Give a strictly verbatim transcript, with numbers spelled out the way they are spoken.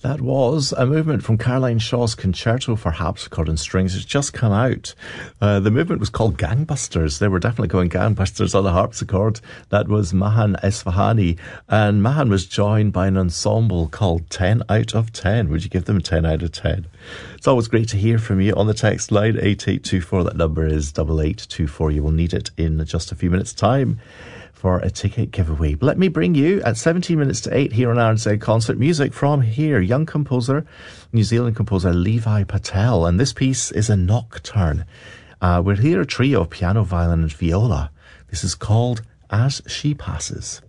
That was a movement from Caroline Shaw's Concerto for Harpsichord and Strings. It's just come out. Uh, the movement was called Gangbusters. They were definitely going gangbusters on the harpsichord. That was Mahan Esfahani. And Mahan was joined by an ensemble called ten out of ten. Would you give them ten out of ten? It's always great to hear from you on the text line eight eight two four. That number is eight eight two four. You will need it in just a few minutes' time for a ticket giveaway. But let me bring you at seventeen minutes to eight here on R Z Concert music from here. Young composer, New Zealand composer Levi Patel. And this piece is a nocturne. Uh, we'll hear a trio of piano, violin and viola. This is called As She Passes.